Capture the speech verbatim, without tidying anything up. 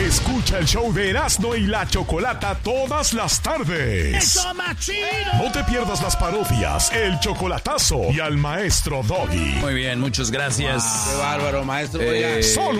Escucha el show de Erasmo y la Chocolata todas las tardes. ¡Eso, machino! No te pierdas las parodias, el chocolatazo y al maestro Doggy. Muy bien, muchas gracias. Wow, qué bárbaro, maestro. Eh, Solo